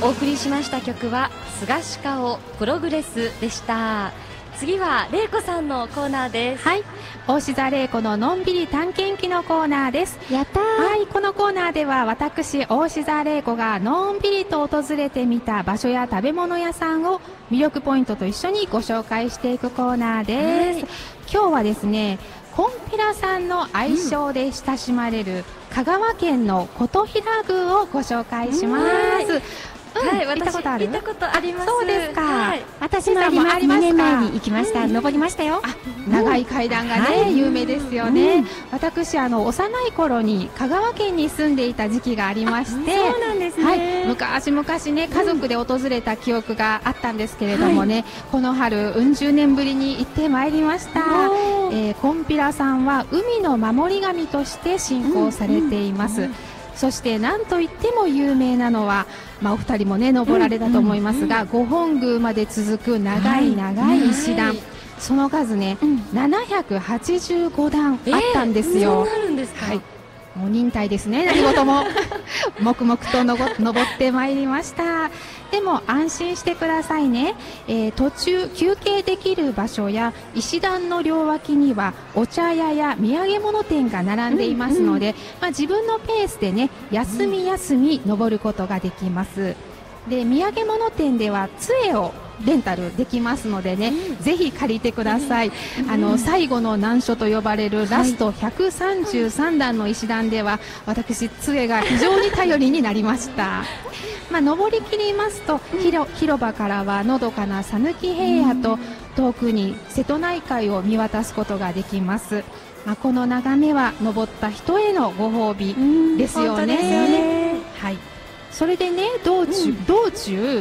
お送りしました曲は菅鹿尾プログレスでした。次は玲子さんのコーナーです。 はい、大志座玲子ののんびり探検記のコーナーです。 やったー。 はい、このコーナーでは私大志座玲子がのんびりと訪れてみた場所や食べ物屋さんを魅力ポイントと一緒にご紹介していくコーナーです。はい、今日はですね、こんぴらさんの愛称で親しまれる香川県の琴平宮をご紹介します。 はい、 行ったことある？ 行ったことあります。 そうですか。 はい、 私もあります。2年前に行きました。登りましたよ。 長い階段がね、有名ですよね。私幼い頃に香川県に住んでいた時期がありまして、 そうなんですね。 はい、昔々ね、家族で訪れた記憶があったんですけれどもね、この春十年ぶりに行ってまいりました。こんぴらさんは海の守り神として信仰されています。そして何といっても有名なのは、お二人もね登られたと思いますが、御本宮まで続く長い長い石段、その数ね、785段あったんですよ。 そうなるんですか。 はい、もう忍耐ですね、何事も黙々と登ってまいりました。でも安心してくださいね。途中休憩できる場所や石段の両脇にはお茶屋や土産物店が並んでいますので、自分のペースでね、休み休み登ることができます。で、土産物店では杖をレンタルできますのでね、ぜひ借りてください。最後の難所と呼ばれるラスト133段の石段では、私杖が非常に頼りになりました。登りきりますと、広場からはのどかな讃岐平野と遠くに瀬戸内海を見渡すことができます。この眺めは登った人へのご褒美ですよね。はい、それでね、道中